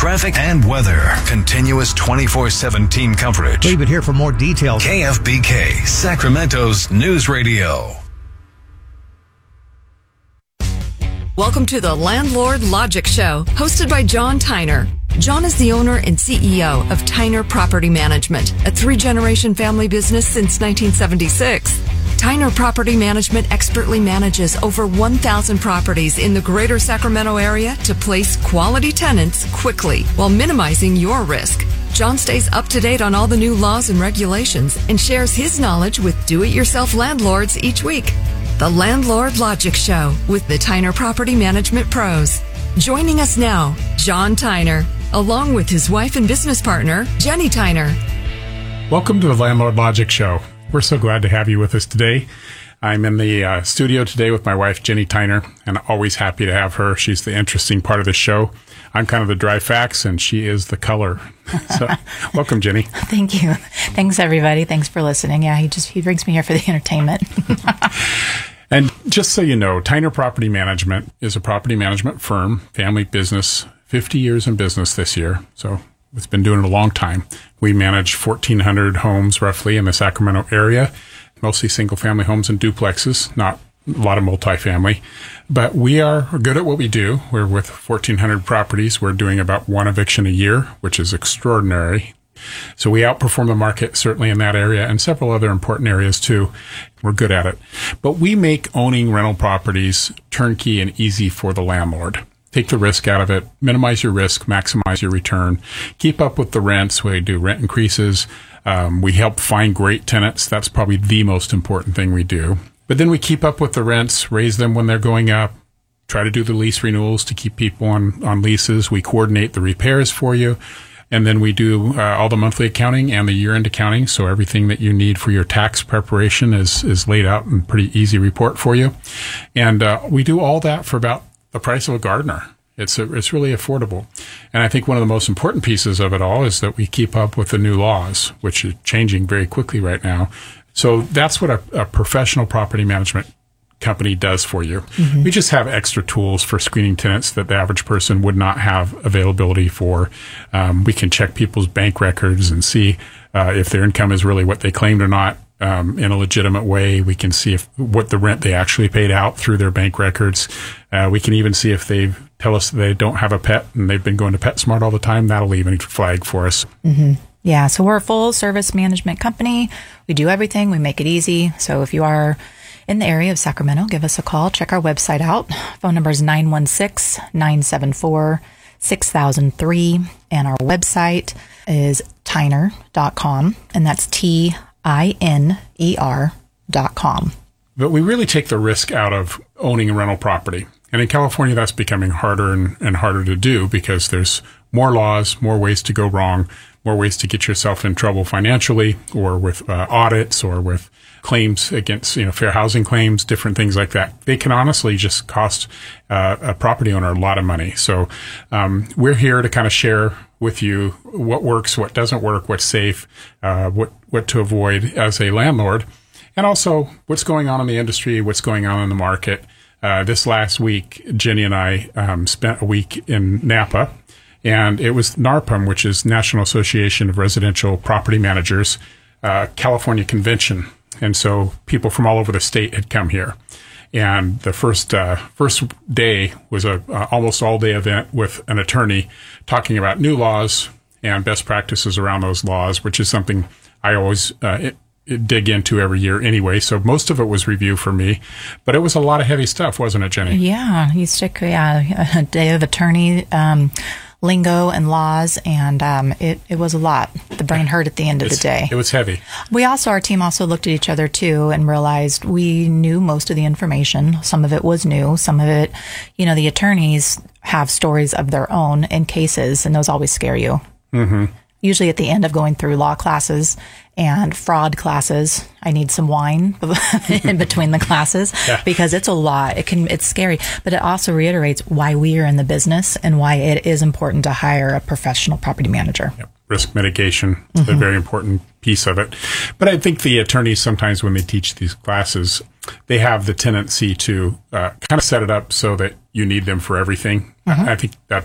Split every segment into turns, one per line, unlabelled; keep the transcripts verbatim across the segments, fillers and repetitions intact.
traffic, and weather. Continuous twenty-four seven team coverage.
Leave it here for more details.
K F B K, Sacramento's News Radio.
Welcome to the Landlord Logic Show, hosted by John Tyner. John is the owner and C E O of Tyner Property Management, a three-generation family business since nineteen seventy-six. Tyner Property Management expertly manages over one thousand properties in the greater Sacramento area to place quality tenants quickly while minimizing your risk. John stays up to date on all the new laws and regulations and shares his knowledge with do-it-yourself landlords each week. The Landlord Logic Show with the Tyner Property Management Pros. Joining us now, John Tyner, along with his wife and business partner, Jenny Tyner.
Welcome to the Landlord Logic Show. We're so glad to have you with us today. I'm in the uh, studio today with my wife, Jenny Tyner, and always happy to have her. She's the interesting part of the show. I'm kind of the dry facts, and she is the color. So, welcome, Jenny.
Thank you. Thanks, everybody. Thanks for listening. Yeah, he just he brings me here for the entertainment.
And just so you know, Tyner Property Management is a property management firm, family business, fifty years in business this year. So it's been doing it a long time. We manage fourteen hundred homes roughly in the Sacramento area, mostly single-family homes and duplexes, not a lot of multifamily. But we are good at what we do. We're with fourteen hundred properties. We're doing about one eviction a year, which is extraordinary. So we outperform the market, certainly in that area, and several other important areas too. We're good at it. But we make owning rental properties turnkey and easy for the landlord. Take the risk out of it, minimize your risk, maximize your return, keep up with the rents. We do rent increases. Um, we help find great tenants. That's probably the most important thing we do. But then we keep up with the rents, raise them when they're going up, try to do the lease renewals to keep people on, on leases. We coordinate the repairs for you. And then we do uh, all the monthly accounting and the year-end accounting. So everything that you need for your tax preparation is, is laid out in a pretty easy report for you. And uh, we do all that for about the price of a gardener. It's a, it's really affordable. And I think one of the most important pieces of it all is that we keep up with the new laws, which are changing very quickly right now. So that's what a, a professional property management company does for you. Mm-hmm. We just have extra tools for screening tenants that the average person would not have availability for. Um, we can check people's bank records and see uh, if their income is really what they claimed or not. Um, in a legitimate way. We can see if what the rent they actually paid out through their bank records. Uh, we can even see if they tell us they don't have a pet and they've been going to PetSmart all the time. That'll even flag for us.
Mm-hmm. Yeah, so we're a full service management company. We do everything. We make it easy. So if you are in the area of Sacramento, give us a call. Check our website out. Phone number is nine one six, nine seven four, six thousand three. And our website is tyner dot com. And that's T I N E R dot com.
But we really take the risk out of owning a rental property. And in California, that's becoming harder and, and harder to do because there's more laws, more ways to go wrong, more ways to get yourself in trouble financially or with uh, audits or with claims against, you know, fair housing claims, different things like that. They can honestly just cost uh, a property owner a lot of money. So um, we're here to kind of share with you what works, what doesn't work, what's safe, uh, what, what to avoid as a landlord, and also what's going on in the industry, what's going on in the market. Uh, this last week, Jenny and I um, spent a week in Napa, and it was NARPM, which is National Association of Residential Property Managers, uh, California convention. And so people from all over the state had come here. And the first uh, first day was a uh, almost all day event with an attorney talking about new laws and best practices around those laws, which is something I always uh, it, it dig into every year anyway. So most of it was review for me, but it was a lot of heavy stuff, wasn't it, Jenny?
Yeah, you stick yeah a day of attorney um, lingo and laws, and um, it it was a lot. The brain hurt at the end of
it's,
the day.
It was heavy.
We also, our team also looked at each other too and realized we knew most of the information. Some of it was new. Some of it, you know, the attorneys have stories of their own in cases, and those always scare you. Mm-hmm. Usually at the end of going through law classes and fraud classes, I need some wine in between the classes yeah. because it's a lot. It can, it's scary, but it also reiterates why we are in the business and why it is important to hire a professional property manager. Yep.
Risk mitigation is mm-hmm. a very important piece of it. But I think the attorneys sometimes when they teach these classes, they have the tendency to uh, kind of set it up so that you need them for everything. Mm-hmm. I think that's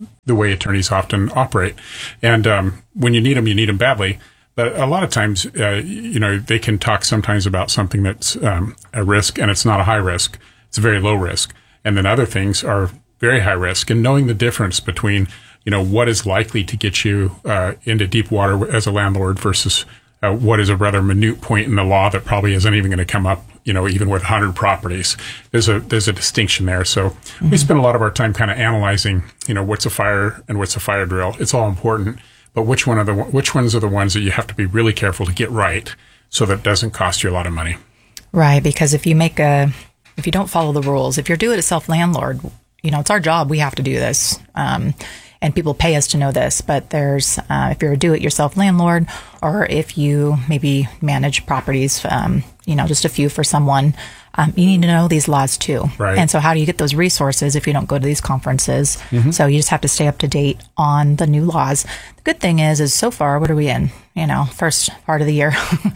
the way attorneys often operate. And um, when you need them, you need them badly. But a lot of times, uh, you know, they can talk sometimes about something that's um, a risk and it's not a high risk. It's a very low risk. And then other things are very high risk. And knowing the difference between, you know, what is likely to get you uh, into deep water as a landlord versus uh, what is a rather minute point in the law that probably isn't even going to come up, you know, even with one hundred properties. There's a there's a distinction there. So mm-hmm. we spend a lot of our time kind of analyzing, you know, what's a fire and what's a fire drill. It's all important. But which one are the which ones are the ones that you have to be really careful to get right so that it doesn't cost you a lot of money?
Right, because if you make a if you don't follow the rules, if you're do-it-yourself landlord, you know, it's our job. We have to do this, um, and people pay us to know this. But there's uh, if you're a do-it-yourself landlord, or if you maybe manage properties, um, you know, just a few for someone. Um, you need to know these laws too.
Right.
And so how do you get those resources if you don't go to these conferences?
Mm-hmm.
So you just have to stay up to date on the new laws. The good thing is, is so far, what are we in? You know, first part of the year.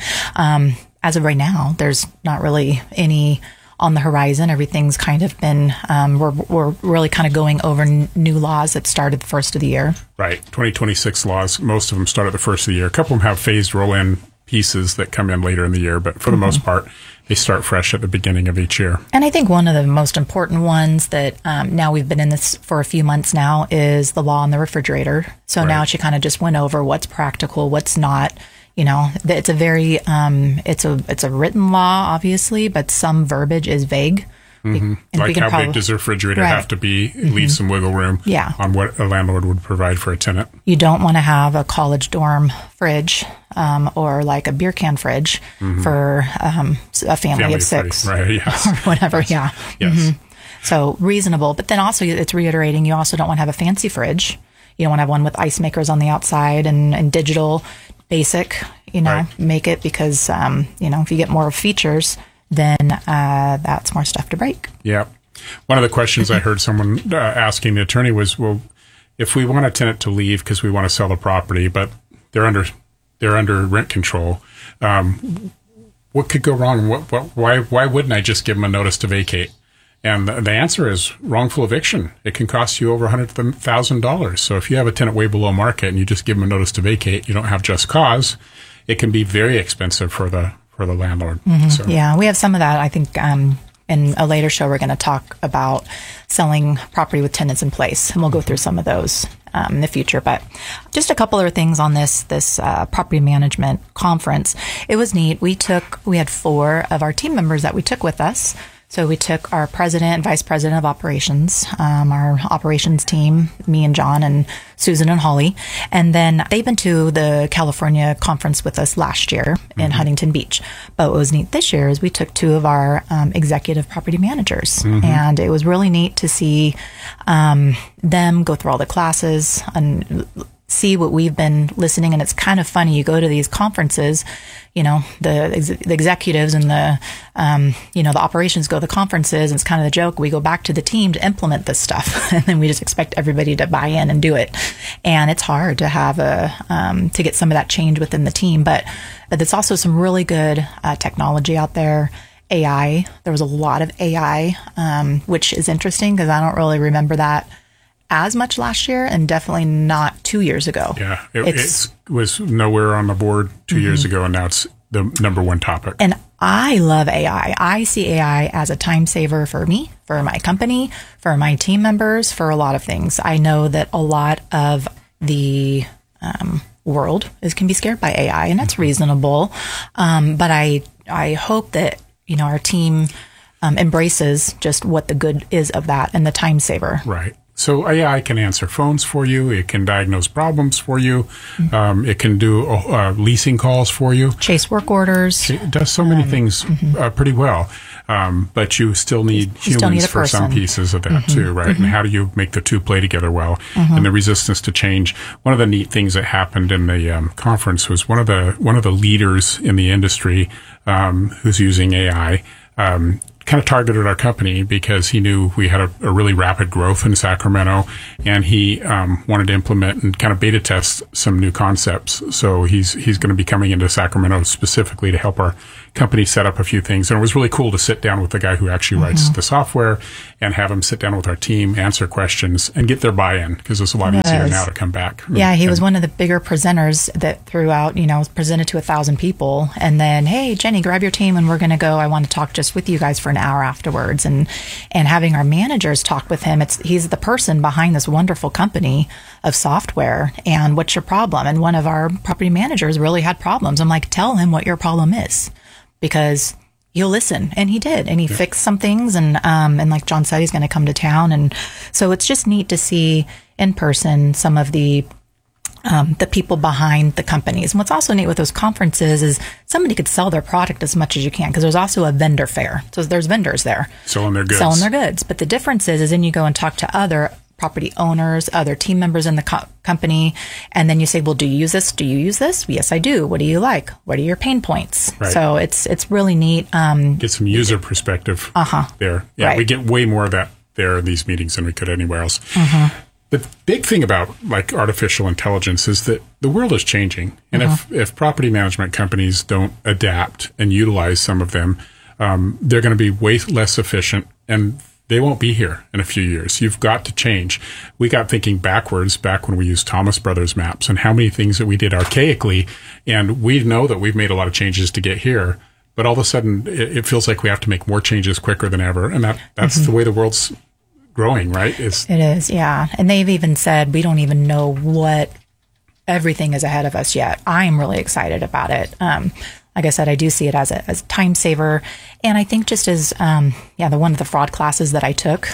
um, as of right now, there's not really any on the horizon. Everything's kind of been, um, we're, we're really kind of going over n- new laws that started the first of the year.
Right. twenty twenty-six laws, most of them start at the first of the year. A couple of them have phased roll-in pieces that come in later in the year, but for the mm-hmm. most part, they start fresh at the beginning of each year.
And I think one of the most important ones that um, now we've been in this for a few months now is the law on the refrigerator. So right. now she kind of just went over what's practical, what's not. You know, it's a very um, it's a it's a written law, obviously, but some verbiage is vague.
Mm-hmm. Like how probably, big does the refrigerator right. have to be? Mm-hmm. Leave some wiggle room
yeah.
on what a landlord would provide for a tenant.
You don't want to have a college dorm fridge um, or like a beer can fridge mm-hmm. for um, a family, family of six
right, yes.
or whatever.
Yes.
Yeah.
Yes.
Mm-hmm. So reasonable. But then also it's reiterating you also don't want to have a fancy fridge. You don't want to have one with ice makers on the outside and, and digital basic, you know, right. make it because, um, you know, if you get more features, then uh, that's more stuff to break.
Yeah. One of the questions I heard someone uh, asking the attorney was, well, if we want a tenant to leave because we want to sell the property, but they're under they're under rent control, um, what could go wrong? What, what, why why wouldn't I just give them a notice to vacate? And the, the answer is wrongful eviction. It can cost you over one hundred thousand dollars. So if you have a tenant way below market and you just give them a notice to vacate, you don't have just cause, it can be very expensive for the for the landlord.
Mm-hmm.
So.
Yeah, we have some of that. I think um, in a later show, we're going to talk about selling property with tenants in place, and we'll go through some of those um, in the future. But just a couple other things on this this uh, property management conference. It was neat. We took we had four of our team members that we took with us. So we took our president and vice president of operations, um, our operations team, me and John and Susan and Holly. And then they've been to the California conference with us last year in mm-hmm. Huntington Beach. But what was neat this year is we took two of our um, executive property managers. Mm-hmm. And it was really neat to see um, them go through all the classes and see what we've been listening. And it's kind of funny. You go to these conferences, you know, the, ex- the executives and the, um, you know, the operations go to the conferences, and it's kind of the joke. We go back to the team to implement this stuff, and then we just expect everybody to buy in and do it. And it's hard to have a, um, to get some of that change within the team. But there's also some really good uh, technology out there. A I, there was a lot of A I, um, which is interesting because I don't really remember that as much last year, and definitely not two years ago.
Yeah, it it's, it was nowhere on the board two mm-hmm. years ago, and now it's the number one topic.
And I love A I. I see A I as a time saver for me, for my company, for my team members, for a lot of things. I know that a lot of the um, world is can be scared by A I, and that's mm-hmm. reasonable. Um, but I I hope that you know our team um, embraces just what the good is of that and the time saver.
Right. So A I can answer phones for you. It can diagnose problems for you. Mm-hmm. Um, it can do uh, leasing calls for you.
Chase work orders.
It does so many um, things mm-hmm. uh, pretty well. Um, but you still need you humans still need for some pieces of that mm-hmm. too, right? Mm-hmm. And how do you make the two play together well? Mm-hmm. And the resistance to change. One of the neat things that happened in the um, conference was one of the one of the leaders in the industry um, who's using A I. Um, kind of targeted our company because he knew we had a, a really rapid growth in Sacramento, and he um, wanted to implement and kind of beta test some new concepts. So he's he's going to be coming into Sacramento specifically to help our company set up a few things. And it was really cool to sit down with the guy who actually mm-hmm. writes the software and have him sit down with our team, answer questions, and get their buy-in, because it's a lot
it
easier
was.
now to come back.
Yeah, he
and,
was one of the bigger presenters that threw out, you know, was presented to a thousand people. And then, hey, Jenny, grab your team and we're going to go. I want to talk just with you guys for an hour afterwards. And and having our managers talk with him, it's he's the person behind this wonderful company of software. And what's your problem? And one of our property managers really had problems. I'm like, tell him what your problem is, because he'll listen. And he did. And he yeah. fixed some things. And, um, and like John said, he's going to come to town. And so it's just neat to see in person some of the Um, the people behind the companies. And what's also neat with those conferences is somebody could sell their product as much as you can, because there's also a vendor fair. So there's vendors there.
Selling their goods.
Selling their goods. But the difference is, is then you go and talk to other property owners, other team members in the co- company, and then you say, well, do you use this? Do you use this? Yes, I do. What do you like? What are your pain points?
Right.
So it's it's really neat. Um,
get some user perspective
uh-huh.
there. Yeah,
right.
we get way more of that there in these meetings than we could anywhere else.
Uh-huh.
The big thing about like artificial intelligence is that the world is changing. And uh-huh. if, if property management companies don't adapt and utilize some of them, um, they're going to be way less efficient, and they won't be here in a few years. You've got to change. We got thinking backwards back when we used Thomas Brothers maps and how many things that we did archaically. And we know that we've made a lot of changes to get here. But all of a sudden, it, it feels like we have to make more changes quicker than ever. And that, that's mm-hmm. the way the world's growing, right? It's,
it is, yeah. And they've even said we don't even know what everything is ahead of us yet. I'm really excited about it. Um, like I said, I do see it as a, as a time saver. And I think just as, um, yeah, the one of the fraud classes that I took,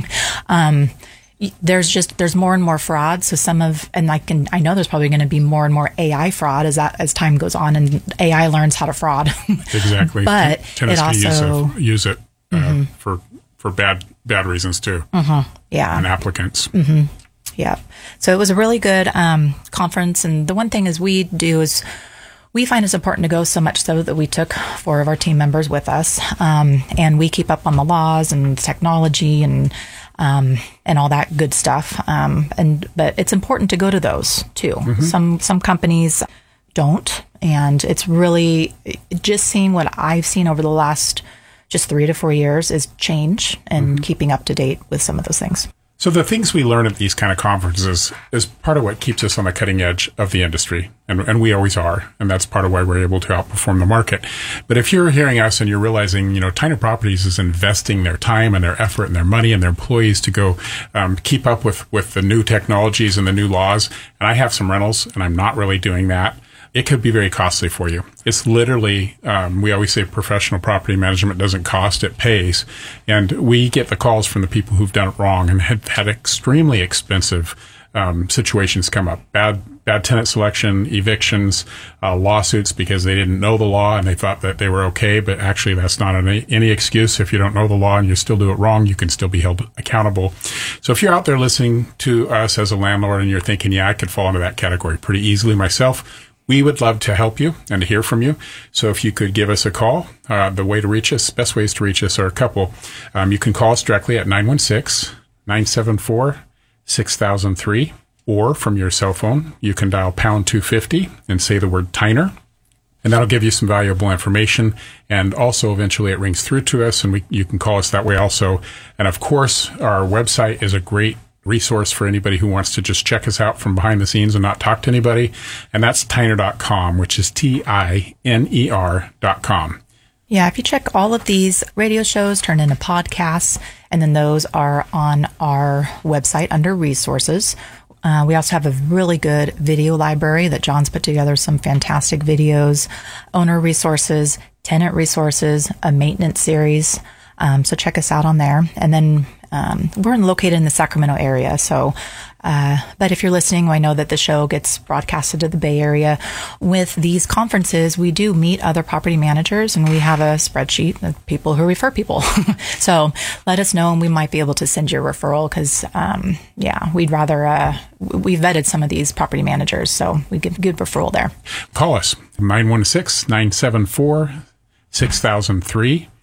um, there's just, there's more and more fraud. So some of, and I can, I know there's probably going to be more and more A I fraud as that, as time goes on and A I learns how to fraud.
Exactly.
But
Tennis
it also,
use it, use it uh,
mm-hmm.
for, for bad, bad reasons too.
Mm-hmm. Yeah.
And applicants.
Mm-hmm. Yeah. So it was a really good, um, conference. And the one thing is we do is, we find it's important to go, so much so that we took four of our team members with us, um, and we keep up on the laws and technology and um, and all that good stuff. Um, and but it's important to go to those too. Mm-hmm. Some some companies don't, and it's really just seeing what I've seen over the last just three to four years is change and mm-hmm. keeping up to date with some of those things.
So the things we learn at these kind of conferences is part of what keeps us on the cutting edge of the industry. And, and we always are. And that's part of why we're able to outperform the market. But if you're hearing us and you're realizing, you know, Tyner Properties is investing their time and their effort and their money and their employees to go um, keep up with, with the new technologies and the new laws, and I have some rentals and I'm not really doing that, it could be very costly for you. It's literally, um, we always say professional property management doesn't cost, it pays. And we get the calls from the people who've done it wrong and had had extremely expensive um, situations come up. Bad bad tenant selection, evictions, uh, lawsuits because they didn't know the law and they thought that they were okay, but actually that's not any, any excuse. If you don't know the law and you still do it wrong, you can still be held accountable. So if you're out there listening to us as a landlord and you're thinking, yeah, I could fall into that category pretty easily myself, we would love to help you and to hear from you. So if you could give us a call, uh, the way to reach us, best ways to reach us are a couple. Um, you can call us directly at nine one six, nine seven four, six thousand three, or from your cell phone, you can dial pound two fifty and say the word Tyner, and that'll give you some valuable information. And also eventually it rings through to us and we, you can call us that way also. And of course, our website is a great resource for anybody who wants to just check us out from behind the scenes and not talk to anybody. And that's Tyner dot com, which is T I N E R dot com.
Yeah, if you check all of these radio shows, turn into podcasts, and then those are on our website under resources. Uh, we also have a really good video library that John's put together, some fantastic videos, owner resources, tenant resources, a maintenance series. Um, so check us out on there. And then um, we're located in the Sacramento area. So, uh, but if you're listening, I know that the show gets broadcasted to the Bay Area. With these conferences, we do meet other property managers and we have a spreadsheet of people who refer people. So let us know and we might be able to send you a referral because, um, yeah, we'd rather, uh, we vetted some of these property managers. So we give good referral there.
Call us nine one six, nine seven four, six thousand three.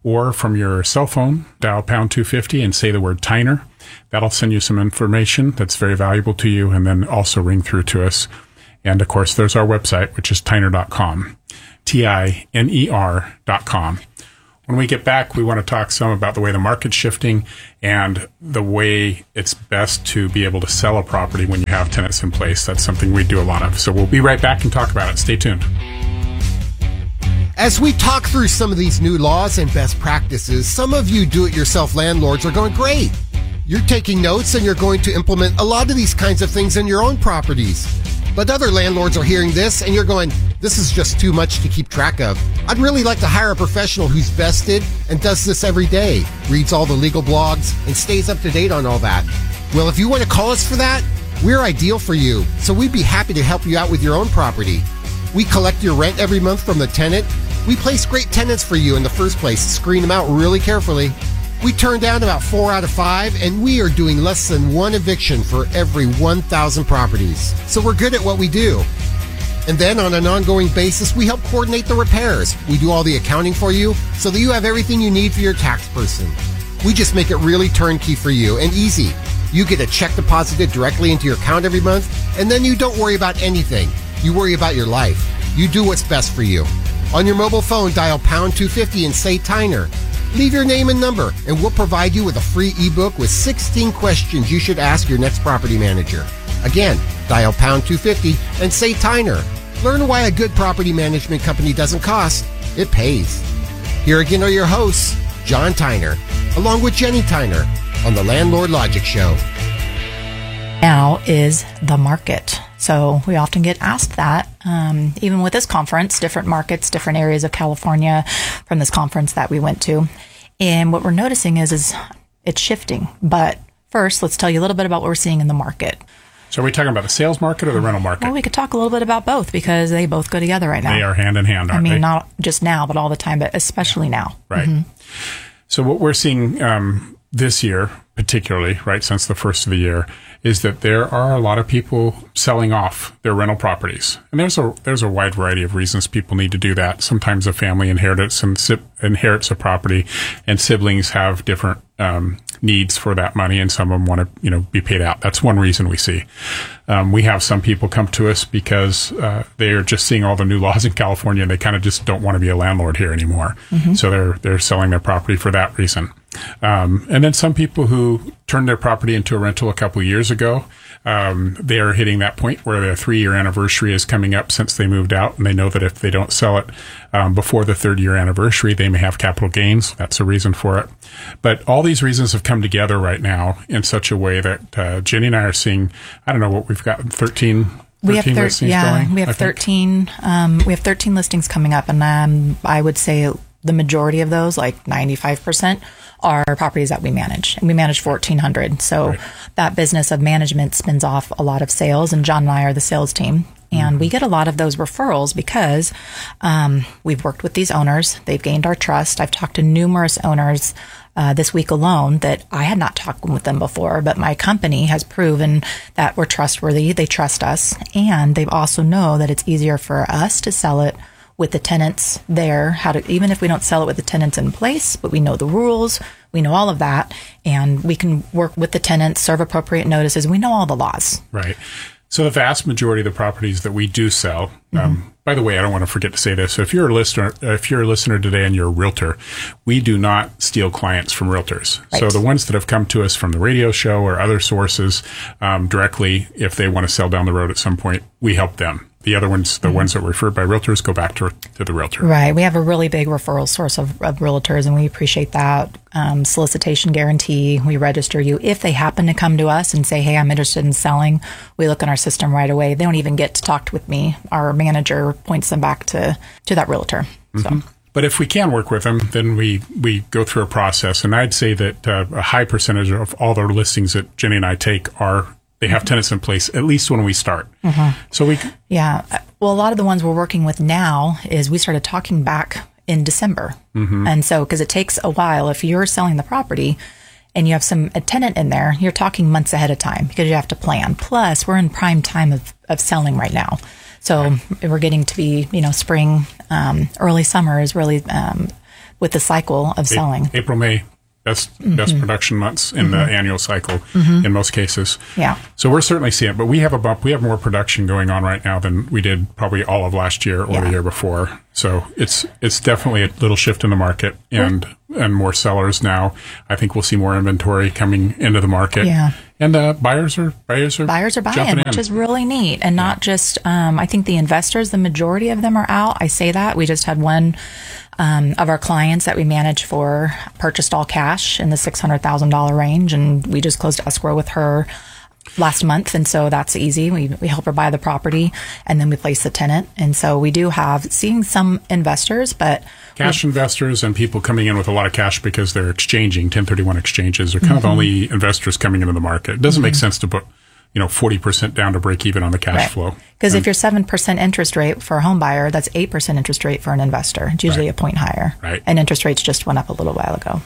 or from your cell phone, dial pound two fifty and say the word Tyner. That'll send you some information that's very valuable to you, and then also ring through to us. And of course, there's our website, which is Tyner dot com, T I N E R dot com. When we get back, we want to talk some about the way the market's shifting and the way it's best to be able to sell a property when you have tenants in place. That's something we do a lot of. So we'll be right back and talk about it. Stay tuned.
As we talk through some of these new laws and best practices, some of you do-it-yourself landlords are going, great. You're taking notes and you're going to implement a lot of these kinds of things in your own properties. But other landlords are hearing this and you're going, this is just too much to keep track of. I'd really like to hire a professional who's vested and does this every day, reads all the legal blogs, and stays up to date on all that. Well, if you want to call us for that, we're ideal for you. So we'd be happy to help you out with your own property. We collect your rent every month from the tenant. We place great tenants for you in the first place, screen them out really carefully. We turn down about four out of five, and we are doing less than one eviction for every one thousand properties. So we're good at what we do. And then on an ongoing basis, we help coordinate the repairs. We do all the accounting for you so that you have everything you need for your tax person. We just make it really turnkey for you and easy. You get a check deposited directly into your account every month, and then you don't worry about anything. You worry about your life. You do what's best for you. On your mobile phone, dial pound two fifty and say Tyner. Leave your name and number, and we'll provide you with a free ebook with sixteen questions you should ask your next property manager. Again, dial pound two fifty and say Tyner. Learn why a good property management company doesn't cost, it pays. Here again are your hosts, John Tyner, along with Jenny Tyner, on the Landlord Logic Show.
Now is the market. So we often get asked that, um, even with this conference, different markets, different areas of California from this conference that we went to. And what we're noticing is, is it's shifting. But first, let's tell you a little bit about what we're seeing in the market.
So are we talking about the sales market or the rental market?
Well, we could talk a little bit about both because they both go together right now.
They are hand in hand, aren't
I mean,
they?
not just now, but all the time, but especially now.
Right. Mm-hmm. So what we're seeing um, this year, particularly, right, since the first of the year, is that there are a lot of people selling off their rental properties. And there's a there's a wide variety of reasons people need to do that. Sometimes a family inherits and si- inherits a property, and siblings have different um, needs for that money, and some of them want to, you know, be paid out. That's one reason we see. Um, we have some people come to us because uh, they are just seeing all the new laws in California, and they kind of just don't want to be a landlord here anymore. Mm-hmm. So they're they're selling their property for that reason. Um, and then some people who turned their property into a rental a couple of years ago, um, they are hitting that point where their three-year anniversary is coming up since they moved out, and they know that if they don't sell it um, before the third-year anniversary, they may have capital gains. That's a reason for it. But all these reasons have come together right now in such a way that uh, Jenny and I are seeing, I don't know what we've got, thirteen
We have thir-
listings
yeah,
going,
we have thirteen. Um, we have thirteen listings coming up, and um, I would say the majority of those, like ninety-five percent, are properties that we manage. And we manage fourteen hundred. So right. That business of management spins off a lot of sales, and John and I are the sales team. And mm-hmm. we get a lot of those referrals because um, we've worked with these owners. They've gained our trust. I've talked to numerous owners uh, this week alone that I had not talked with them before, but my company has proven that we're trustworthy. They trust us. And they also know that it's easier for us to sell it with the tenants there, how to, even if we don't sell it with the tenants in place, but we know the rules, we know all of that, and we can work with the tenants, serve appropriate notices. We know all the laws.
Right. So the vast majority of the properties that we do sell, mm-hmm. um, by the way, I don't want to forget to say this. So if you're a listener, if you're a listener today and you're a realtor, we do not steal clients from realtors. Right. So the ones that have come to us from the radio show or other sources um, directly, if they want to sell down the road at some point, we help them. The other ones, the mm-hmm. ones that were referred by realtors, go back to to the realtor.
Right. We have a really big referral source of, of realtors, and we appreciate that. Um, solicitation guarantee. We register you. If they happen to come to us and say, hey, I'm interested in selling, we look in our system right away. They don't even get to talk with me. Our manager points them back to, to that realtor. Mm-hmm. So.
But if we can work with them, then we, we go through a process. And I'd say that uh, a high percentage of all the listings that Jenny and I take are they have tenants in place, at least when we start. Mm-hmm. So we,
yeah. Well, a lot of the ones we're working with now is we started talking back in December. Mm-hmm. And so, because it takes a while, if you're selling the property and you have some a tenant in there, you're talking months ahead of time because you have to plan. Plus, we're in prime time of, of selling right now. So right. We're getting to be, you know, spring, um, early summer is really um, with the cycle of selling.
April, May. Best mm-hmm. best production months in mm-hmm. the annual cycle mm-hmm. in most cases.
Yeah.
So we're certainly seeing it, but we have a bump. We have more production going on right now than we did probably all of last year or yeah. the year before. So it's it's definitely a little shift in the market and and more sellers now. I think we'll see more inventory coming into the market.
Yeah.
And uh, buyers are buyers are
buyers are buying, which is really neat, and not yeah. just. Um, I think the investors, the majority of them are out. I say that we just had one um, of our clients that we manage for purchased all cash in the six hundred thousand dollar range, and we just closed escrow with her last month, and so that's easy. We we help her buy the property, and then we place the tenant, and so we do have seeing some investors, but.
Cash investors and people coming in with a lot of cash because they're exchanging, ten thirty-one exchanges are kind mm-hmm. of the only investors coming into the market. It doesn't mm-hmm. make sense to put, you know, forty percent down to break even on the cash
right.
flow.
Because if you're seven percent interest rate for a home buyer, that's eight percent interest rate for an investor. It's usually right. a point higher.
Right.
And interest rates just went up a little while ago.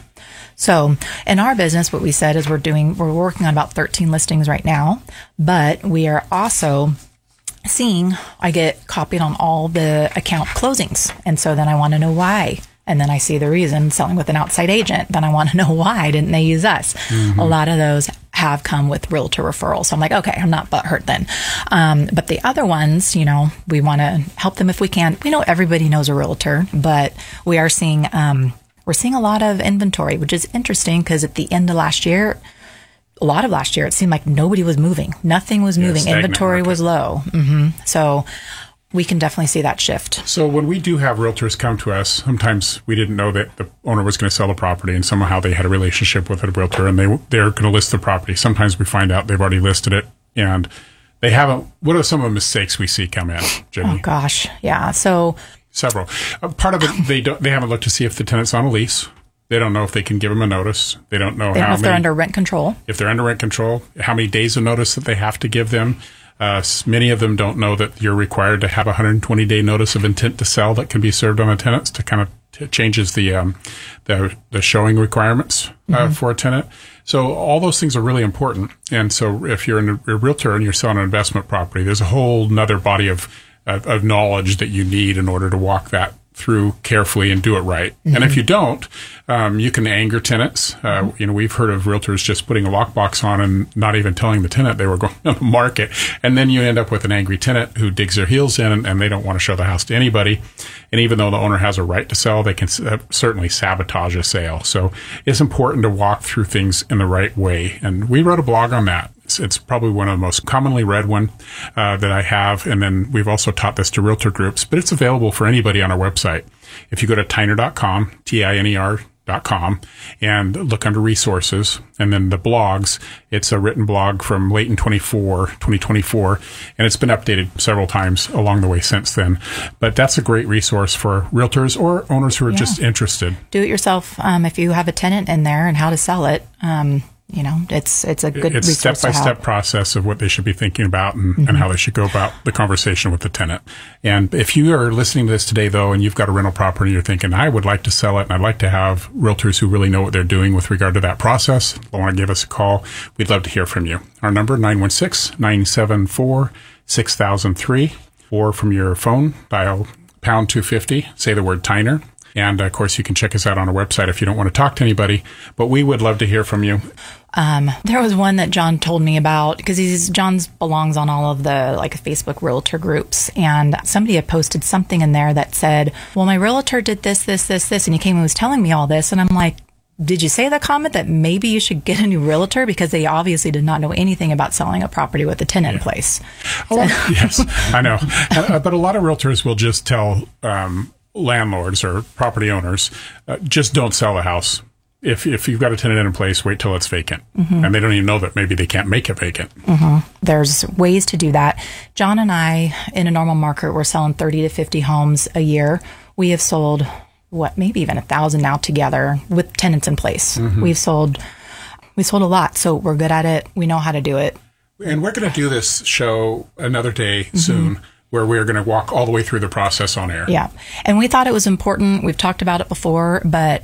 So in our business, what we said is we're doing, we're working on about thirteen listings right now, but we are also seeing, I get copied on all the account closings. And so then I want to know why. And then I see the reason, selling with an outside agent. Then I want to know why didn't they use us? Mm-hmm. A lot of those have come with realtor referrals. So I'm like, okay, I'm not butthurt then. Um, but the other ones, you know, we want to help them if we can. We know everybody knows a realtor, but we are seeing, um, we're seeing a lot of inventory, which is interesting because at the end of last year, a lot of last year, it seemed like nobody was moving. Nothing was moving. Yeah, inventory market. was low. Mm-hmm. So we can definitely see that shift.
So when we do have realtors come to us, sometimes we didn't know that the owner was going to sell the property, and somehow they had a relationship with a realtor, and they, they're going to list the property. Sometimes we find out they've already listed it, and they haven't. What are some of the mistakes we see come in, Jimmy?
Oh, gosh. Yeah. So
several. Uh, part of it, they don't. They haven't looked to see if the tenant's on a lease. They don't know if they can give them a notice. They don't know
they don't
how
know if
many,
they're under rent control.
If they're under rent control, how many days of notice that they have to give them. Uh, many of them don't know that you're required to have a one hundred twenty day notice of intent to sell that can be served on the tenants to kind of t- changes the um, the the showing requirements uh, mm-hmm. for a tenant. So all those things are really important. And so if you're in a, a realtor and you're selling an investment property, there's a whole nother body of of, of knowledge that you need in order to walk that through carefully and do it right. Mm-hmm. And if you don't, um, you can anger tenants. Uh, you know, we've heard of realtors just putting a lockbox on and not even telling the tenant they were going on the market. And then you end up with an angry tenant who digs their heels in and, and they don't want to show the house to anybody. And even though the owner has a right to sell, they can uh, certainly sabotage a sale. So it's important to walk through things in the right way. And we wrote a blog on that. It's, it's probably one of the most commonly read one uh, that I have. And then we've also taught this to realtor groups, but it's available for anybody on our website. If you go to tiner dot com, T I N E R dot com, and look under resources, and then the blogs, it's a written blog from late in twenty-four, twenty twenty-four, and it's been updated several times along the way since then. But that's a great resource for realtors or owners who are yeah. just interested.
Do it yourself. Um, if you have a tenant in there and how to sell it, um, you know, it's it's a good
it's
resource
step by step process of what they should be thinking about and, mm-hmm. and how they should go about the conversation with the tenant. And if you are listening to this today, though, and you've got a rental property, and you're thinking, I would like to sell it, and I'd like to have realtors who really know what they're doing with regard to that process, want to give us a call, we'd love to hear from you. Our number, nine one six, nine seven four, six thousand three, or from your phone, dial pound two fifty, say the word Tyner. And, of course, you can check us out on our website if you don't want to talk to anybody. But we would love to hear from you.
Um, there was one that John told me about because he's John's belongs on all of the like Facebook realtor groups. And somebody had posted something in there that said, well, my realtor did this, this, this, this. And he came and was telling me all this. And I'm like, did you say that comment that maybe you should get a new realtor? Because they obviously did not know anything about selling a property with a tenant yeah. in place.
Oh, so. Yes, I know. uh, but a lot of realtors will just tell um, landlords or property owners, uh, just don't sell the house. If if you've got a tenant in place, wait till it's vacant. Mm-hmm. And they don't even know that maybe they can't make it vacant.
Mm-hmm. There's ways to do that. John and I, in a normal market, we're selling thirty to fifty homes a year. We have sold, what, maybe even a thousand now together with tenants in place. Mm-hmm. We've sold, we sold a lot. So we're good at it. We know how to do it.
And we're going to do this show another day mm-hmm. soon, where we're going to walk all the way through the process on air.
Yeah. And we thought it was important. We've talked about it before, but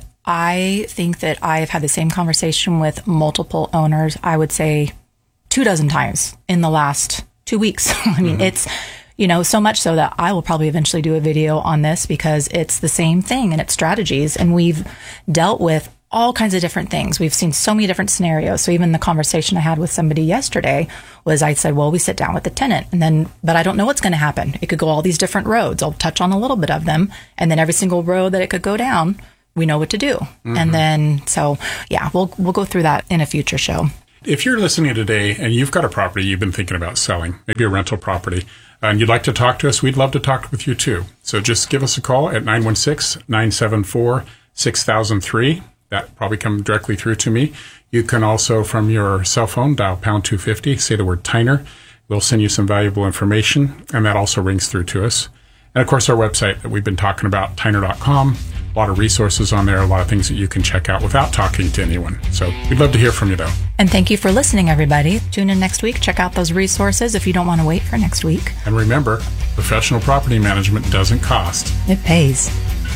I think that I've had the same conversation with multiple owners, I would say two dozen times in the last two weeks. I mean, mm-hmm. it's, You know, so much so that I will probably eventually do a video on this because it's the same thing and it's strategies. And we've dealt with all kinds of different things. We've seen so many different scenarios. So even the conversation I had with somebody yesterday was I said, well, we sit down with the tenant and then, but I don't know what's going to happen. It could go all these different roads. I'll touch on a little bit of them. And then every single road that it could go down, we know what to do. Mm-hmm. And then, so yeah, we'll, we'll go through that in a future show.
If you're listening today and you've got a property you've been thinking about selling, maybe a rental property, and you'd like to talk to us, we'd love to talk with you too. So just give us a call at nine one six, nine seven four, six thousand three. That probably come directly through to me. You can also, from your cell phone, dial pound two fifty, say the word Tyner. We'll send you some valuable information, and that also rings through to us. And, of course, our website that we've been talking about, tyner dot com. A lot of resources on there, a lot of things that you can check out without talking to anyone. So we'd love to hear from you, though.
And thank you for listening, everybody. Tune in next week. Check out those resources if you don't want to wait for next week.
And remember, professional property management doesn't cost.
It pays.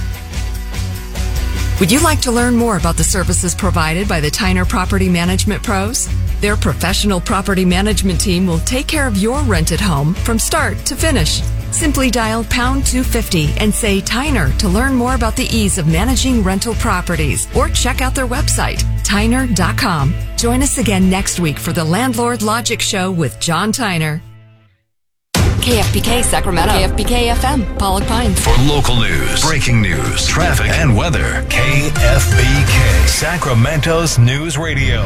Would you like to learn more about the services provided by the Tyner Property Management Pros? Their professional property management team will take care of your rented home from start to finish. Simply dial pound two fifty and say Tyner to learn more about the ease of managing rental properties, or check out their website, tyner dot com. Join us again next week for the Landlord Logic Show with John Tyner. K F B K Sacramento, K F B K F M, Pollock Pines.
For local news, breaking news, traffic, and weather, K F B K, Sacramento's News Radio.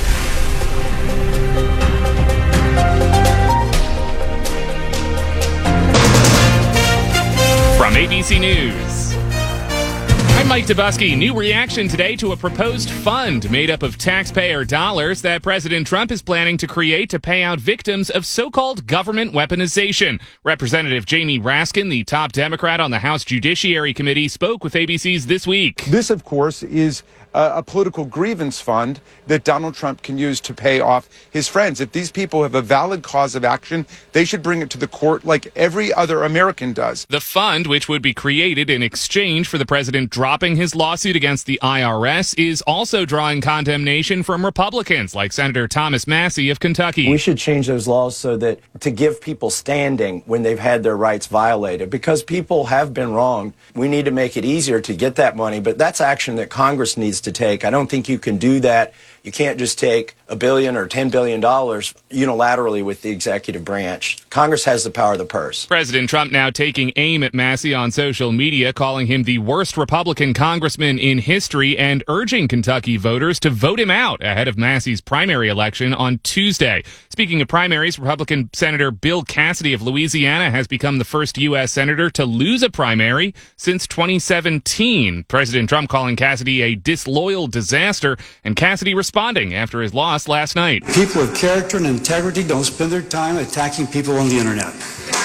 From A B C News, I'm Mike Dubusky. New reaction today to a proposed fund made up of taxpayer dollars that President Trump is planning to create to pay out victims of so-called government weaponization. Representative Jamie Raskin, the top Democrat on the House Judiciary Committee, spoke with A B C's This Week.
This, of course, is a, a political grievance fund that Donald Trump can use to pay off his friends. If these people have a valid cause of action, they should bring it to the court like every other American does.
The fund, which would be created in exchange for the president dropping his lawsuit against the I R S, is also drawing condemnation from Republicans like Senator Thomas Massie of Kentucky.
We should change those laws so that to give people standing when they've had their rights violated, because people have been wronged. We need to make it easier to get that money, but that's action that Congress needs to take. I don't think you can do that. You can't just take a billion or ten billion dollars unilaterally with the executive branch. Congress has the power of the purse.
President Trump now taking aim at Massie on social media, calling him the worst Republican congressman in history and urging Kentucky voters to vote him out ahead of Massie's primary election on Tuesday. Speaking of primaries, Republican Senator Bill Cassidy of Louisiana has become the first U S senator to lose a primary since twenty seventeen. President Trump calling Cassidy a disloyal disaster, and Cassidy responding after his loss last night.
People of character and integrity don't spend their time attacking people on the internet.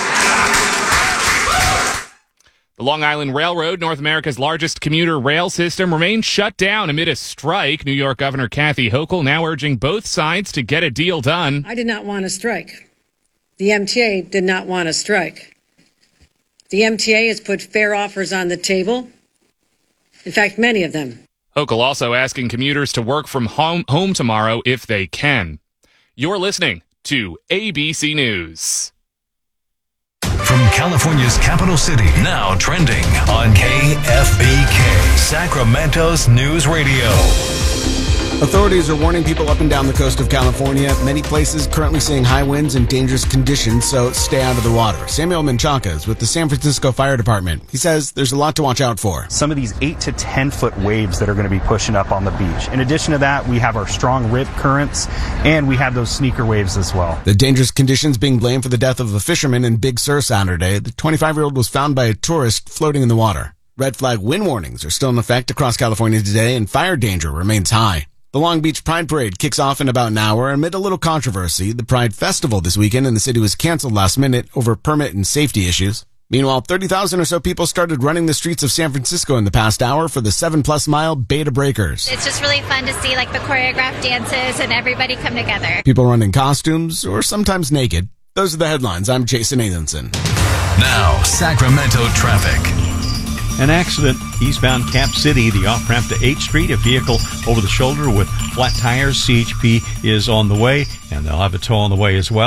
The Long Island Railroad, North America's largest commuter rail system, remains shut down amid a strike. New York Governor Kathy Hochul now urging both sides to get a deal done.
I did not want to strike. The M T A did not want to strike. The M T A has put fair offers on the table. In fact, many of them.
Hochul also asking commuters to work from home, home tomorrow if they can. You're listening to A B C News.
From California's capital city, now trending on K F B K, Sacramento's News Radio.
Authorities are warning people up and down the coast of California. Many places currently seeing high winds and dangerous conditions, so stay out of the water. Samuel Menchaca is with the San Francisco Fire Department. He says there's a lot to watch out for.
Some of these eight to ten foot waves that are going to be pushing up on the beach. In addition to that, we have our strong rip currents, and we have those sneaker waves as well.
The dangerous conditions being blamed for the death of a fisherman in Big Sur Saturday. The twenty-five-year-old was found by a tourist floating in the water. Red flag wind warnings are still in effect across California today, and fire danger remains high. The Long Beach Pride Parade kicks off in about an hour amid a little controversy. The Pride Festival this weekend in the city was canceled last minute over permit and safety issues. Meanwhile, thirty thousand or so people started running the streets of San Francisco in the past hour for the seven-plus mile Beta Breakers.
It's just really fun to see like the choreographed dances and everybody come together.
People run in costumes or sometimes naked. Those are the headlines. I'm Jason Nathanson.
Now, Sacramento traffic.
An accident eastbound Cap City, the off-ramp to eighth Street. A vehicle over the shoulder with flat tires. C H P is on the way, and they'll have a tow on the way as well.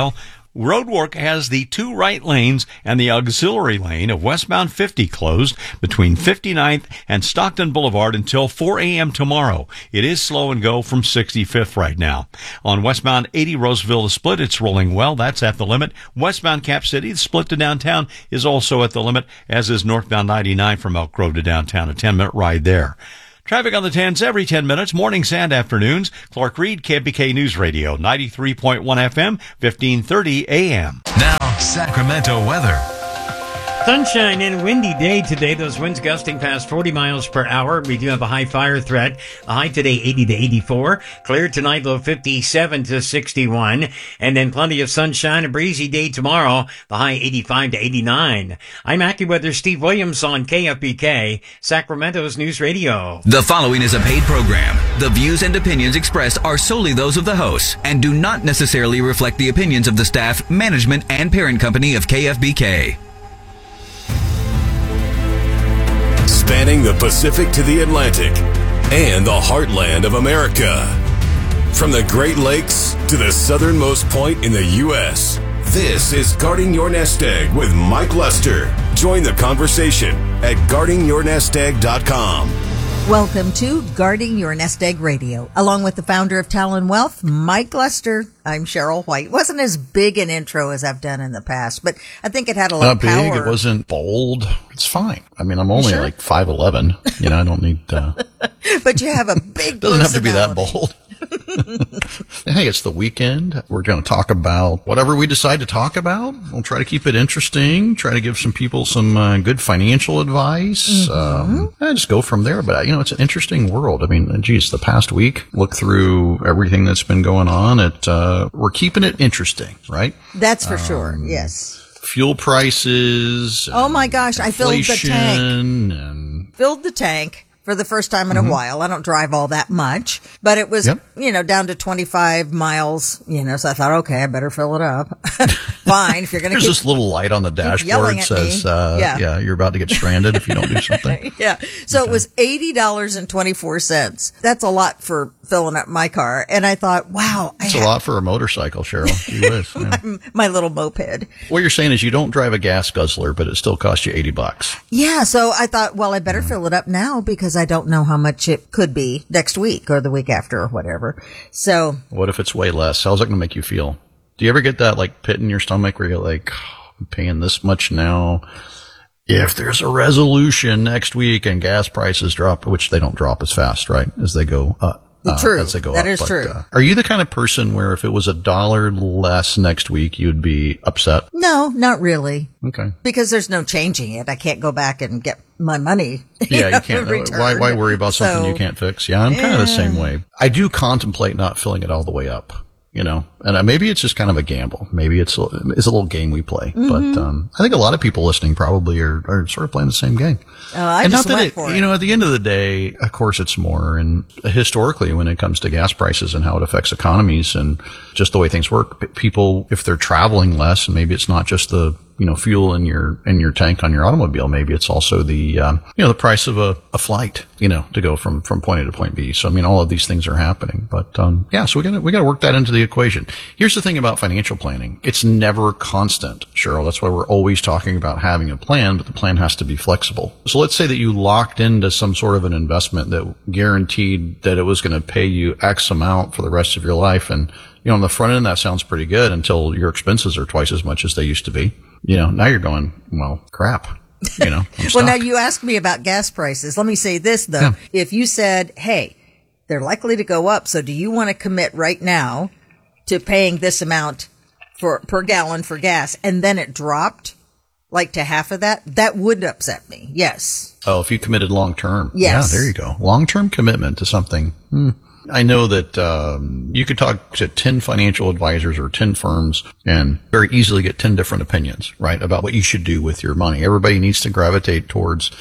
roadwork has the two right lanes and the auxiliary lane of westbound fifty closed between fifty-ninth and Stockton Boulevard until four a.m. tomorrow. It is slow and go from sixty-fifth right now. On westbound eighty Roseville to Split, it's rolling well. That's at the limit. Westbound Cap City, the split to downtown, is also at the limit, as is northbound ninety-nine from Elk Grove to downtown. A ten-minute ride there. Traffic on the tens every ten minutes, mornings and afternoons. Clark Reed, K F B K News Radio, ninety-three point one F M, fifteen thirty A M.
Now, Sacramento weather.
Sunshine and windy day today. Those winds gusting past forty miles per hour. We do have a high fire threat. A high today eighty to eighty-four. Clear tonight, low fifty-seven to sixty-one. And then plenty of sunshine. A breezy day tomorrow. The high eighty-five to eighty-nine. I'm AccuWeather Steve Williams on K F B K, Sacramento's News Radio.
The following is a paid program. The views and opinions expressed are solely those of the hosts and do not necessarily reflect the opinions of the staff, management, and parent company of K F B K.
Spanning the Pacific to the Atlantic and the heartland of America. From the Great Lakes to the southernmost point in the U S, this is Guarding Your Nest Egg with Mike Lester. Join the conversation at guarding your nest egg dot com.
Welcome to Guarding Your Nest Egg Radio. Along with the founder of Talon Wealth, Mike Lester, I'm Cheryl White. Wasn't as big an intro as I've done in the past, but I think it had a lot
Not
of power.
big, it wasn't bold. It's fine. I mean, I'm only
Sure.
like five eleven. You know, I don't need, uh,
But you have a big
doesn't have to be that
personality.
bold. Hey, it's the weekend. We're going to talk about whatever we decide to talk about. We'll try to keep it interesting, try to give some people some uh, good financial advice,
Mm-hmm.
um, and just go from there. But, you know, it's an interesting world. I mean, geez, the past week, look through everything that's been going on. It, uh, we're keeping it interesting, right?
That's for sure,
Um,
yes.
Fuel prices.
Oh my gosh, I filled the tank.
inflation, And
Filled the tank for the first time in
Mhm.
a while. I don't drive all that much, but it was,
Yep.
you know, down to twenty-five miles, you know, so I thought, okay, I better fill it up. Fine, if you're going to
There's
keep
this little light on the
yelling
dashboard
at
says,
me.
uh,
Yeah.
yeah. you're about to get stranded if you don't do something.
Yeah. So it was eighty dollars and twenty-four cents. That's a lot for filling up my car. And I thought, wow.
It's a lot for a motorcycle, Cheryl. Gee whiz, yeah.
my, my little moped.
What you're saying is you don't drive a gas guzzler, but it still costs you eighty bucks.
Yeah. So I thought, well, I better fill it up now because I don't know how much it could be next week or the week after or whatever. So
What if it's way less? How's that going to make you feel? Do you ever get that like pit in your stomach where you're like, oh, I'm paying this much now? If there's a resolution next week and gas prices drop, which they don't drop as fast, right, as they go up. Uh,
True.
As they go
That
up.
is
But,
true.
Uh, are you the kind of person where if it was a dollar less next week, you'd be upset?
no, not really.
Okay.
Because there's no changing it. I can't go back and get my money.
Yeah,
know,
you can't.
returned.
Why, why worry about something
So,
you can't fix? Yeah, I'm kind of the
yeah.
same way. I do contemplate not filling it all the way up, you know, and uh, maybe it's just kind of a gamble. Maybe it's a, it's a little game we play.
Mhm.
But um, I think a lot of people listening probably are, are sort of playing the same game.
Oh, I
and
just
not that
went
it,
for it.
you know, at the end of the day, of course, it's more. And historically, when it comes to gas prices and how it affects economies and just the way things work, p- people, if they're traveling less, and maybe it's not just the you know fuel in your in your tank on your automobile, maybe it's also the um, you know the price of a, a flight, you know, to go from from point A to point B. So I mean, all of these things are happening. But um, yeah, so we got we got to work that into the equation. Here's the thing about financial planning: it's never constant, Cheryl. That's why we're always talking about having a plan, but the plan has to be flexible. So let's say that you locked into some sort of an investment that guaranteed that it was going to pay you X amount for the rest of your life, and you know, on the front end that sounds pretty good until your expenses are twice as much as they used to be. You know, now you're going, well, crap. You know, I'm
well,
stuck.
now you asked me about gas prices. Let me say this though.
Yeah.
If you said, hey, they're likely to go up. So do you want to commit right now to paying this amount for per gallon for gas? And then it dropped like to half of that. That would upset me. Yes.
Oh, if you committed long term.
Yes.
Yeah, there you go. Long term commitment to something. Hmm. I know that um, you could talk to ten financial advisors or ten firms and very easily get ten different opinions, right, about what you should do with your money. Everybody needs to gravitate towards,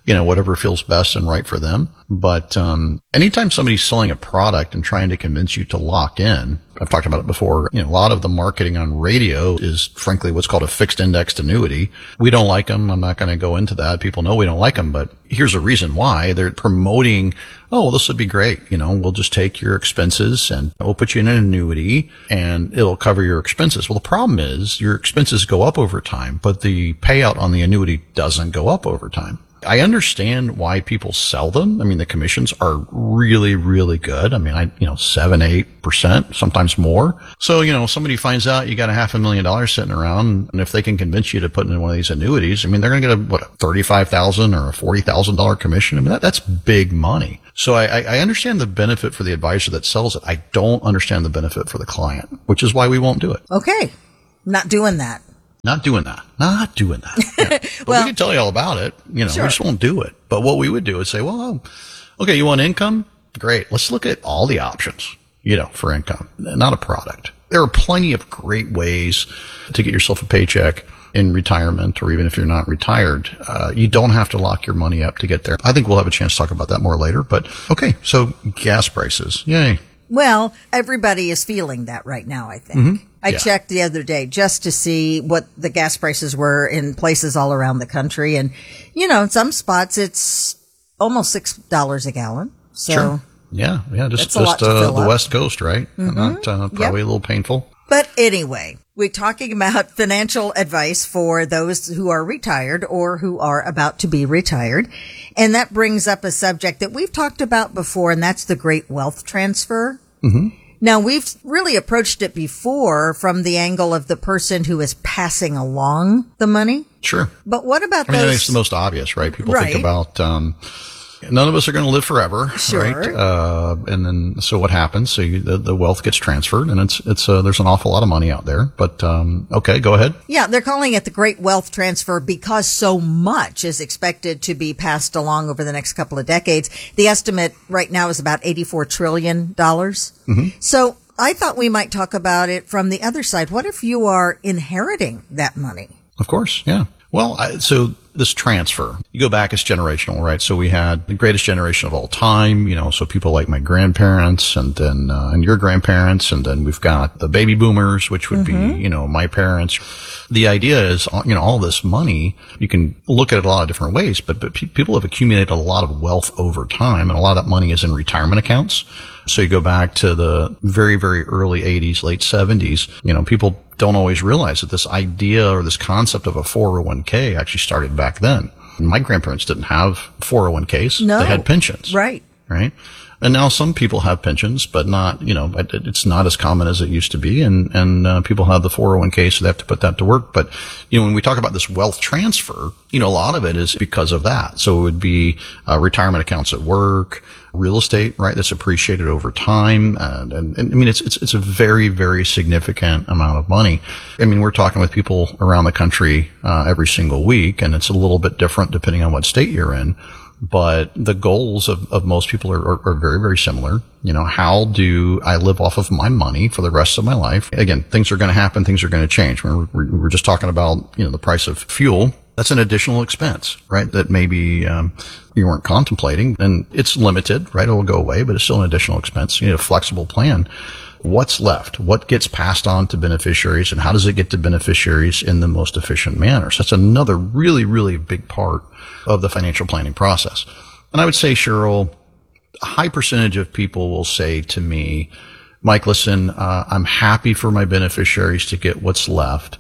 you know, whatever feels best and right for them. But um anytime somebody's selling a product and trying to convince you to lock in, I've talked about it before, you know, a lot of the marketing on radio is frankly what's called a fixed indexed annuity. We don't like them. I'm not going to go into that. People know we don't like them, but here's a reason why. They're promoting, oh, well, this would be great. You know, we'll just take your expenses and we'll put you in an annuity and it'll cover your expenses. Well, the problem is your expenses go up over time, but the payout on the annuity doesn't go up over time. I understand why people sell them. I mean, the commissions are really, really good. I mean, I, you know, seven, eight percent, sometimes more. So, you know, somebody finds out you got a half a million dollars sitting around, and if they can convince you to put in one of these annuities, I mean, they're going to get a, what, a thirty-five thousand dollars or a forty thousand dollars commission. I mean, that, that's big money. So I, I understand the benefit for the advisor that sells it. I don't understand the benefit for the client, which is why we won't do it.
Okay. Not doing that.
Not doing that. Not doing that. Yeah. But well, we can tell you all about it. You know, sure. We just won't do it. But what we would do is say, well, okay, you want income? Great. Let's look at all the options, you know, for income, not a product. There are plenty of great ways to get yourself a paycheck in retirement, or even if you're not retired. Uh, you don't have to lock your money up to get there. I think we'll have a chance to talk about that more later. But okay, so gas prices. Yay.
Well, everybody is feeling that right now, I think. Mm-hmm. I yeah. checked the other day just to see what the gas prices were in places all around the country. And, you know, in some spots, it's almost six dollars a gallon. So
sure. Yeah, yeah, just, just uh, the up. West Coast, right? Mm-hmm. Not, uh, probably yep. a little painful.
But anyway, we're talking about financial advice for those who are retired or who are about to be retired. And that brings up a subject that we've talked about before, and that's the great wealth transfer. Mm-hmm. Now, we've really approached it before from the angle of the person who is passing along the money.
Sure.
But what about
I mean,
those?
It's the most obvious, right? People
right.
think about, um, none of us are going to live forever,
sure.
right? Uh, and then, so what happens? So you, the, the wealth gets transferred, and it's, it's, uh, there's an awful lot of money out there, but, um, okay, go ahead.
Yeah, they're calling it the great wealth transfer because so much is expected to be passed along over the next couple of decades. The estimate right now is about eighty-four trillion dollars. Mm-hmm. So I thought we might talk about it from the other side. What if you are inheriting that money?
Of course, yeah. Well, I, so this transfer, you go back, it's generational, right? So we had the greatest generation of all time, you know, so people like my grandparents and then, uh, and your grandparents. And then we've got the baby boomers, which would mm-hmm. be, you know, my parents. The idea is, you know, all this money, you can look at it a lot of different ways, but, but pe- people have accumulated a lot of wealth over time, and a lot of that money is in retirement accounts. So you go back to the very, very early eighties, late seventies, you know, people don't always realize that this idea or this concept of a four oh one k actually started back then. My grandparents didn't have four oh one k's.
No.
They had pensions.
Right.
Right. And now some people have pensions, but not, you know, it's not as common as it used to be. And, and, uh, people have the four oh one k, so they have to put that to work. But, you know, when we talk about this wealth transfer, you know, a lot of it is because of that. So it would be, uh, retirement accounts at work, real estate, right? That's appreciated over time. And, and, and I mean, it's, it's, it's a very, very significant amount of money. I mean, we're talking with people around the country, uh, every single week, and it's a little bit different depending on what state you're in. But the goals of, of most people are, are, are very, very similar. You know, how do I live off of my money for the rest of my life? Again, things are going to happen. Things are going to change. We're, we're just talking about, you know, the price of fuel. That's an additional expense, right? That maybe, um, you weren't contemplating, and it's limited, right? It will go away, but it's still an additional expense. You need a flexible plan. What's left? What gets passed on to beneficiaries, and how does it get to beneficiaries in the most efficient manner? So that's another really, really big part of the financial planning process. And I would say, Cheryl, a high percentage of people will say to me, Mike, listen, uh, I'm happy for my beneficiaries to get what's left,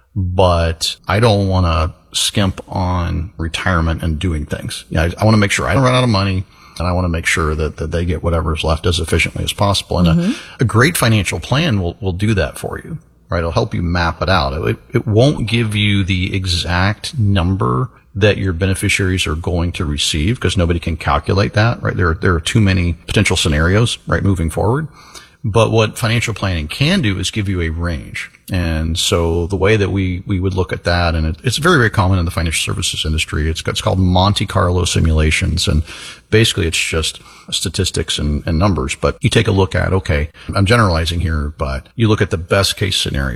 but I don't want to skimp on retirement and doing things. You know, I, I want to make sure I don't run out of money. And I want to make sure that, that they get whatever's left as efficiently as possible. And mm-hmm. a, a great financial plan will, will do that for you, right? It'll help you map it out. It, it won't give you the exact number that your beneficiaries are going to receive, because nobody can calculate that, right? There are, there are too many potential scenarios, right, moving forward. But what financial planning can do is give you a range. And so the way that we, we would look at that, and it, it's very, very common in the financial services industry. It's, it's called Monte Carlo simulations. And basically it's just statistics and, and numbers. But you take a look at, okay, I'm generalizing here, but you look at the best case scenario.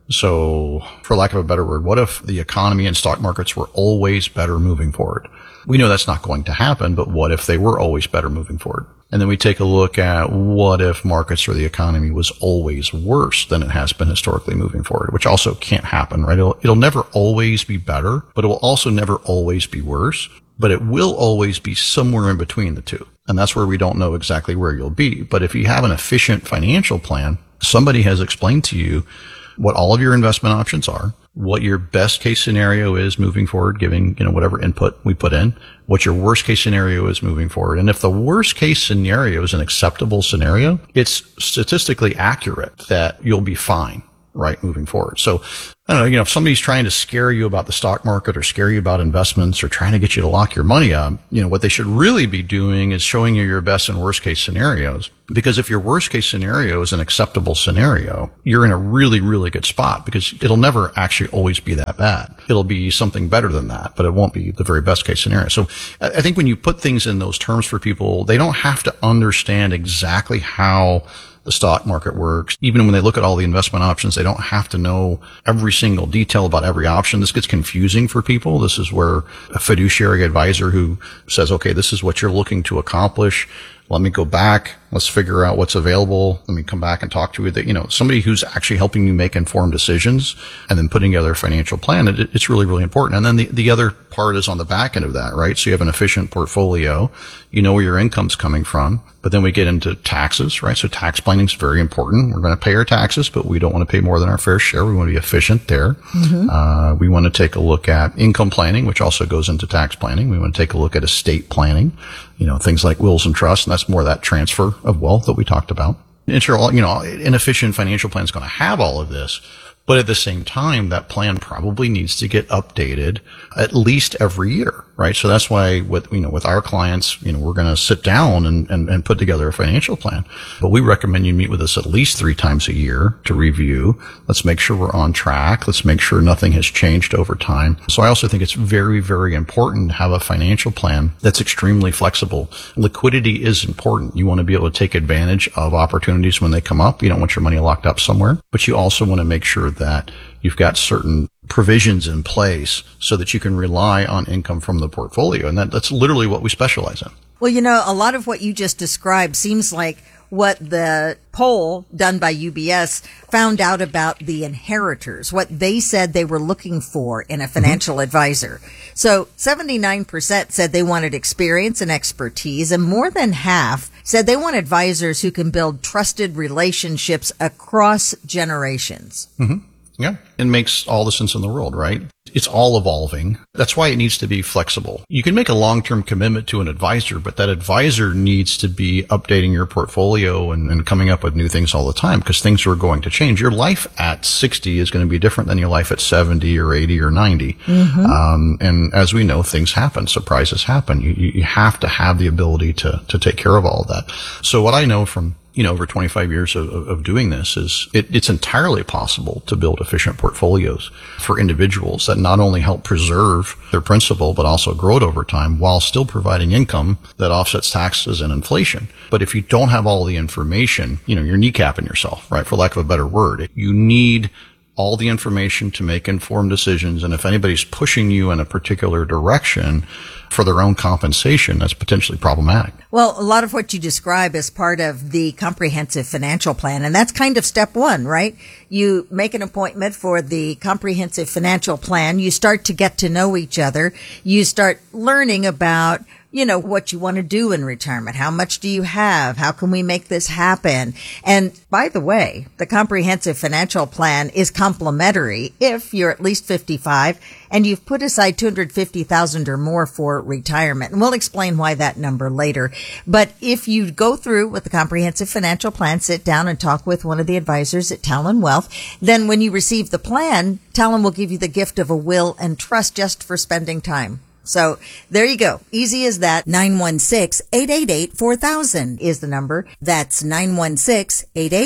So, for lack of a better word, what if the economy and stock markets were always better moving forward? We know that's not going to happen, but what if they were always better moving forward? And then we take a look at what if markets or the economy was always worse than it has been historically moving forward, which also can't happen, right? It'll, it'll never always be better, but it will also never always be worse, but it will always be somewhere in between the two. And that's where we don't know exactly where you'll be. But if you have an efficient financial plan, somebody has explained to you what all of your investment options are, what your best case scenario is moving forward, giving, you know, whatever input we put in, what your worst case scenario is moving forward. And if the worst case scenario is an acceptable scenario, it's statistically accurate that you'll be fine, right, moving forward. So, I don't know, you know, if somebody's trying to scare you about the stock market or scare you about investments or trying to get you to lock your money up, you know, what they should really be doing is showing you your best and worst case scenarios. Because if your worst case scenario is an acceptable scenario, you're in a really, really good spot because it'll never actually always be that bad. It'll be something better than that, but it won't be the very best case scenario. So I think when you put things in those terms for people, they don't have to understand exactly how the stock market works. Even when they look at all the investment options, they don't have to know every single detail about every option. This gets confusing for people. This is where a fiduciary advisor who says, okay, this is what you're looking to accomplish. Let me go back. Let's figure out what's available. Let me come back and talk to you. That, you know, somebody who's actually helping you make informed decisions and then putting together a financial plan. It, it's really, really important. And then the, the other part is on the back end of that, right? So you have an efficient portfolio. You know where your income's coming from. But then we get into taxes, right? So tax planning is very important. We're going to pay our taxes, but we don't want to pay more than our fair share. We want to be efficient there. Mm-hmm. Uh, we want to take a look at income planning, which also goes into tax planning. We want to take a look at estate planning, you know, things like wills and trusts. And that's more that transfer of wealth that we talked about. And sure, you know, an efficient financial plan is going to have all of this. But at the same time, that plan probably needs to get updated at least every year, right? So that's why with, you know, with our clients, you know, we're going to sit down and, and, and put together a financial plan. But we recommend you meet with us at least three times a year to review. Let's make sure we're on track. Let's make sure nothing has changed over time. So I also think it's very, very important to have a financial plan that's extremely flexible. Liquidity is important. You want to be able to take advantage of opportunities when they come up. You don't want your money locked up somewhere, but you also want to make sure that you've got certain provisions in place so that you can rely on income from the portfolio. And that, that's literally what we specialize in.
Well, you know, a lot of what you just described seems like what the poll done by U B S found out about the inheritors, what they said they were looking for in a financial mm-hmm. advisor. So seventy-nine percent said they wanted experience and expertise, and more than half said they want advisors who can build trusted relationships across generations.
Mm-hmm. Yeah. It makes all the sense in the world, right? It's all evolving. That's why it needs to be flexible. You can make a long-term commitment to an advisor, but that advisor needs to be updating your portfolio and, and coming up with new things all the time because things are going to change. Your life at sixty is going to be different than your life at seventy or eighty or ninety. Mm-hmm. Um, and as we know, things happen. Surprises happen. You, you have to have the ability to, to take care of all of that. So what I know from you know, over twenty-five years of, of doing this is it, it's entirely possible to build efficient portfolios for individuals that not only help preserve their principal, but also grow it over time while still providing income that offsets taxes and inflation. But if you don't have all the information, you know, you're kneecapping yourself, right? For lack of a better word, you need all the information to make informed decisions. And if anybody's pushing you in a particular direction for their own compensation, that's potentially problematic.
Well, a lot of what you describe is part of the comprehensive financial plan. And that's kind of step one, right? You make an appointment for the comprehensive financial plan. You start to get to know each other. You start learning about you know, what you want to do in retirement. How much do you have? How can we make this happen? And by the way, the comprehensive financial plan is complimentary if you're at least fifty-five and you've put aside two hundred fifty thousand dollars or more for retirement. And we'll explain why that number later. But if you go through with the comprehensive financial plan, sit down and talk with one of the advisors at Talon Wealth, then when you receive the plan, Talon will give you the gift of a will and trust just for spending time. So there you go. Easy as that. nine one six, eight eight eight, four thousand is the number. That's nine one six, eight eight eight,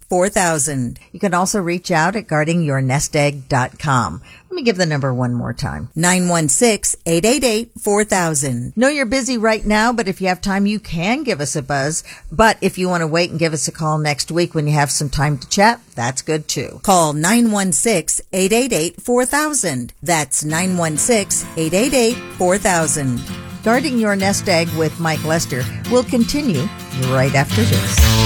four thousand. You can also reach out at guarding your nest egg dot com. Let me give the number one more time. nine one six, eight eight eight, four thousand. Know you're busy right now, but if you have time, you can give us a buzz. But if you want to wait and give us a call next week when you have some time to chat, that's good too. Call nine one six, eight eight eight, four thousand. That's nine one six, eight eight eight, four thousand. Guarding Your Nest Egg with Mike Lester will continue right after this.